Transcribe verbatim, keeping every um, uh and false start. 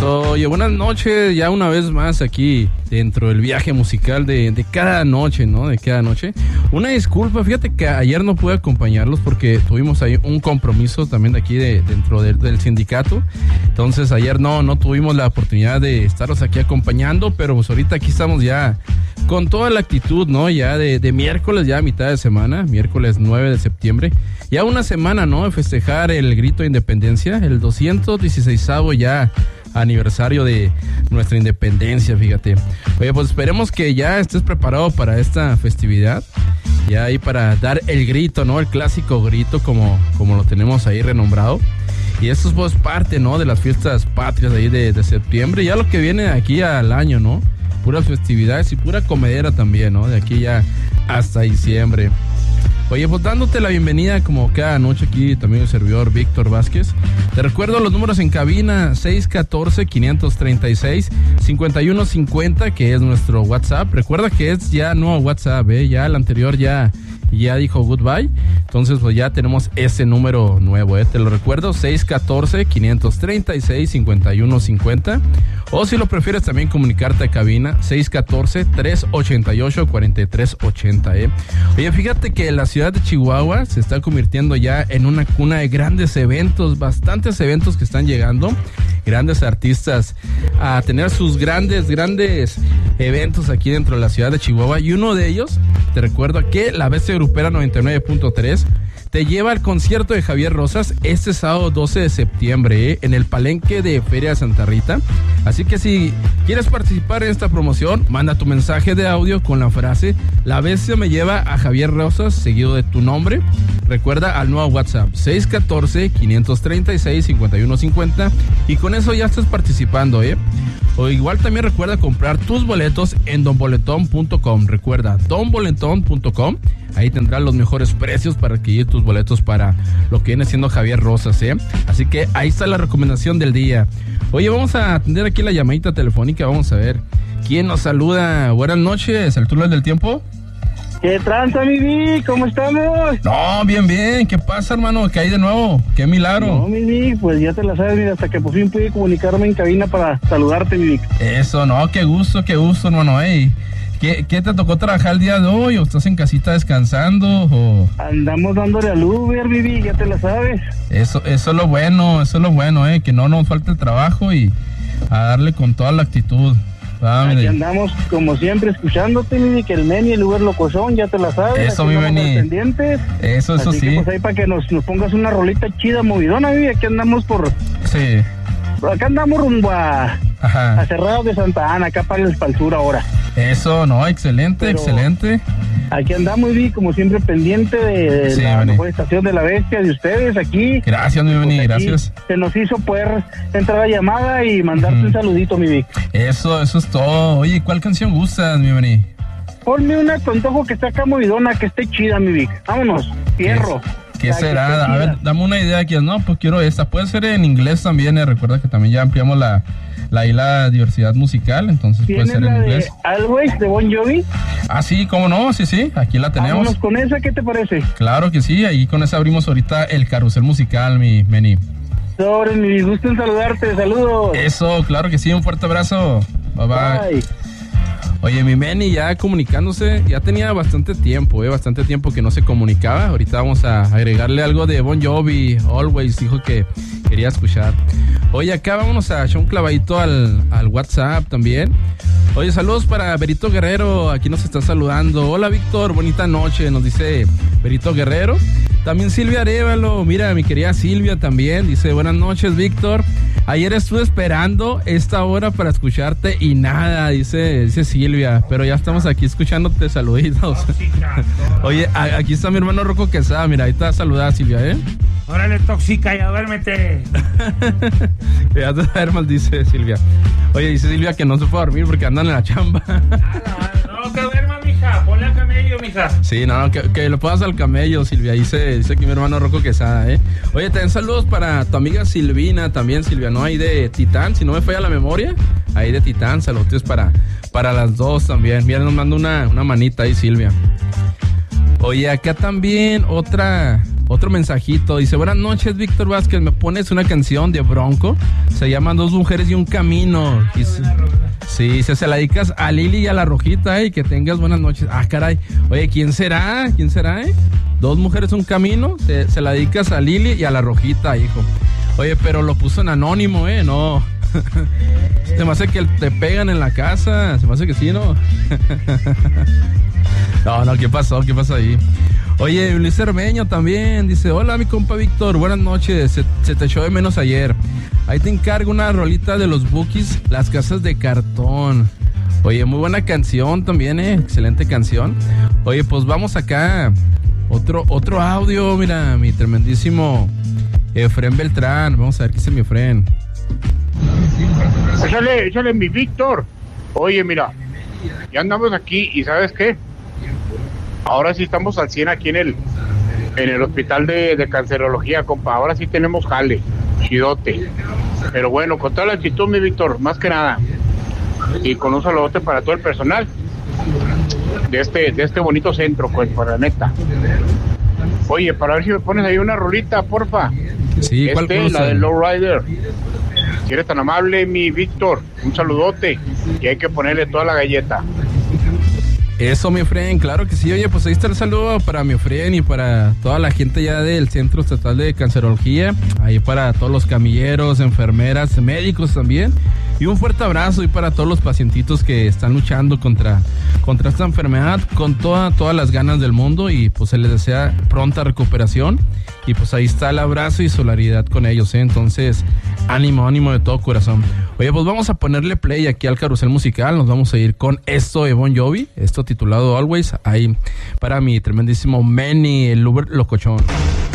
Eso, oye, buenas noches, ya una vez más aquí dentro del viaje musical de, de cada noche, ¿no? De cada noche. Una disculpa, fíjate que ayer no pude acompañarlos porque tuvimos ahí un compromiso también de aquí de, dentro del, del sindicato. Entonces ayer no, no tuvimos la oportunidad de estarlos aquí acompañando, pero pues ahorita aquí estamos ya con toda la actitud, ¿no? Ya de, de miércoles, ya a mitad de semana, miércoles nueve de septiembre. Ya una semana, ¿no? De festejar el grito de independencia, el doscientos dieciseisavo ya aniversario de nuestra independencia, fíjate. Oye, pues esperemos que ya estés preparado para esta festividad, ya ahí para dar el grito, ¿no? El clásico grito como, como lo tenemos ahí renombrado. Y esto es pues parte, ¿no? De las fiestas patrias ahí de, de septiembre, ya lo que viene aquí al año, ¿no? Puras festividades y pura comedera también, ¿no? De aquí ya hasta diciembre. Oye, pues dándote la bienvenida como cada noche aquí también el servidor Víctor Vázquez. Te recuerdo los números en cabina seis uno cuatro, cinco tres seis, cinco uno cinco cero, que es nuestro WhatsApp. Recuerda que es ya nuevo WhatsApp, ¿eh? Ya el anterior ya, ya dijo goodbye. Entonces pues ya tenemos ese número nuevo, ¿eh? Te lo recuerdo, seis uno cuatro, cinco tres seis, cinco uno cinco cero. O si lo prefieres también comunicarte a cabina seis uno cuatro, tres ocho ocho, cuatro tres ocho cero, ¿eh? Oye, fíjate que la ciudad de Chihuahua se está convirtiendo ya en una cuna de grandes eventos, bastantes eventos que están llegando, grandes artistas a tener sus grandes, grandes eventos aquí dentro de la ciudad de Chihuahua. Y uno de ellos, te recuerdo que la Bestia Grupera noventa y nueve punto tres te lleva al concierto de Javier Rosas este sábado doce de septiembre, ¿eh? En el Palenque de Feria de Santa Rita. Así que si quieres participar en esta promoción, manda tu mensaje de audio con la frase "La Bestia me lleva a Javier Rosas", seguido de tu nombre. Recuerda al nuevo WhatsApp seis uno cuatro, cinco tres seis, cinco uno cinco cero, y con eso ya estás participando, ¿eh? O igual también recuerda comprar tus boletos en don boletón punto com. Recuerda, don boletón punto com. Ahí tendrás los mejores precios para adquirir tus boletos para lo que viene siendo Javier Rosas, ¿eh? Así que ahí está la recomendación del día. Oye, vamos a atender aquí la llamadita telefónica. Vamos a ver quién nos saluda. Buenas noches, ¿el túnel del tiempo? ¿Qué tranza, mi Vi? ¿Cómo estamos? No, bien, bien. ¿Qué pasa, hermano? ¿Qué hay de nuevo? ¡Qué milagro! No, mi Vi, pues ya te la sabes, mira, hasta que por fin pude comunicarme en cabina para saludarte, mi Vi. Eso, no, qué gusto, qué gusto, hermano. Ey, ¿qué, ¿Qué te tocó trabajar el día de hoy? ¿O estás en casita descansando? O... Andamos dándole al Uber, mi Vi, ya te la sabes. Eso, eso es lo bueno, eso es lo bueno, eh, que no nos falte el trabajo y a darle con toda la actitud. Ah, aquí andamos como siempre escuchándote, mi, que el Meni, el Uber Locochón, ya te la sabes. Eso, mi Meni. Eso, eso así sí. Que, pues ahí para que nos, nos pongas una rolita chida, movidona, mi, aquí andamos por... Sí. Acá andamos rumbo a... Ajá. A Cerrado de Santa Ana, acá para el, para el sur ahora. Eso, no, excelente, Pero excelente. Aquí andamos, vi, como siempre, pendiente de, de sí, la mejor estación de la Bestia, de ustedes aquí. Gracias, mi Vini, pues gracias. Se nos hizo poder entrar a la llamada y mandarte uh-huh. un saludito, mi Vic. Eso, eso es todo. Oye, ¿cuál canción gustas, mi Vini? Ponme una con tojo que está acá movidona, que esté chida, mi Vic. Vámonos, fierro. ¿Qué será? A ver, dame una idea aquí. No, pues quiero esta. Puede ser en inglés también, eh. Recuerda que también ya ampliamos la... La, y la diversidad musical, entonces puede ser en inglés. Always de Bon Jovi. Ah, sí, cómo no, sí, sí, aquí la tenemos. Vámonos con esa, ¿qué te parece? Claro que sí, ahí con esa abrimos ahorita el carrusel musical, mi Meni. Sobre mi gusto en saludarte, saludos. Eso, claro que sí, un fuerte abrazo. Bye bye. Bye. Oye, mi Meni ya comunicándose, ya tenía bastante tiempo, eh, bastante tiempo que no se comunicaba. Ahorita vamos a agregarle algo de Bon Jovi, Always, dijo que quería escuchar. Oye, acá vámonos a echar un clavadito al, al WhatsApp también. Oye, saludos para Berito Guerrero, aquí nos está saludando. Hola, Víctor, bonita noche, nos dice Berito Guerrero. También Silvia Arévalo, mira, mi querida Silvia también, dice, buenas noches, Víctor. Ayer estuve esperando esta hora para escucharte y nada, dice, dice Silvia, pero ya estamos aquí escuchándote, saluditos. Tóxica, oye, a, aquí está mi hermano Rocco Quesada, mira, ahí está saludada Silvia, ¿eh? Órale, tóxica, ya duérmete. Ya te duermas, dice Silvia. Oye, dice Silvia que no se puede dormir porque andan en la chamba. No, no, que duerma, mija, ponle al camello, mija. Sí, no, que, que lo pongas al camello, Silvia, dice, dice aquí mi hermano Rocco Quesada, ¿eh? Oye, también saludos para tu amiga Silvina, también Silvia, ¿no? Ahí de Titán, si no me falla la memoria, ahí de Titán, saludos para, para las dos también. Mira, nos manda una, una manita ahí, Silvia. Oye, acá también otra... Otro mensajito, dice, buenas noches, Víctor Vázquez, me pones una canción de Bronco, se llaman Dos Mujeres y un Camino. Y se, sí, se, se la dedicas a Lili y a la Rojita, eh, y que tengas buenas noches. Ah, caray, oye, ¿quién será? ¿Quién será, eh? Dos Mujeres, un Camino, se, se la dedicas a Lili y a la Rojita, hijo. Oye, pero lo puso en anónimo, eh, no. Se me hace que te pegan en la casa, se me hace que sí, ¿no? No, no, ¿qué pasó? ¿Qué pasó ahí? Oye, Luis Cermeño también dice, hola mi compa Víctor, buenas noches, se, se te echó de menos ayer. Ahí te encargo una rolita de los Bukis, Las Casas de Cartón. Oye, muy buena canción también, eh, excelente canción. Oye, pues vamos acá, otro, otro audio, mira, mi tremendísimo Efren Beltrán, vamos a ver qué dice mi Efren. Échale, échale mi Víctor. Oye, mira, ya andamos aquí y ¿sabes qué? Ahora sí estamos al cien aquí en el en el hospital de, de cancerología, compa. Ahora sí tenemos jale, chidote. Pero bueno, con toda la actitud, mi Víctor, más que nada. Y con un saludote para todo el personal de este de este bonito centro, pues, para la neta. Oye, para ver si me pones ahí una rolita, porfa. Sí, ¿cuál este, cosa? La del Lowrider. Si eres tan amable, mi Víctor, un saludote. Y hay que ponerle toda la galleta. Eso, mi Efren, claro que sí. Oye, pues ahí está el saludo para mi Efren y para toda la gente ya del Centro Estatal de Cancerología. Ahí para todos los camilleros, enfermeras, médicos también. Y un fuerte abrazo y para todos los pacientitos que están luchando contra, contra esta enfermedad con toda, todas las ganas del mundo. Y pues se les desea pronta recuperación. Y pues ahí está el abrazo y solidaridad con ellos, ¿eh? Entonces, ánimo, ánimo de todo corazón. Oye, pues vamos a ponerle play aquí al carrusel musical. Nos vamos a ir con esto de Bon Jovi, esto titulado Always, ahí para mi tremendísimo Manny, el Uber locochón.